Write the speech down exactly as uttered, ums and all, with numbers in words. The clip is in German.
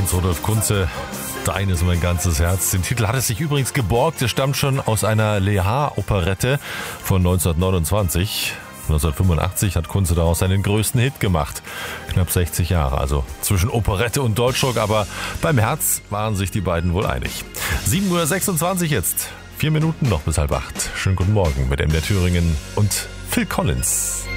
eins, Rudolf Kunze, Dein ist mein ganzes Herz. Den Titel hat es sich übrigens geborgt. Der stammt schon aus einer Lehar-Operette von neunzehnhundertneunundzwanzig. neunzehnhundertfünfundachtzig hat Kunze daraus seinen größten Hit gemacht. Knapp sechzig Jahre, also zwischen Operette und Deutschrock, aber beim Herz waren sich die beiden wohl einig. sieben Uhr sechsundzwanzig jetzt. Vier Minuten noch bis halb acht. Schönen guten Morgen mit M D R Thüringen und Phil Collins.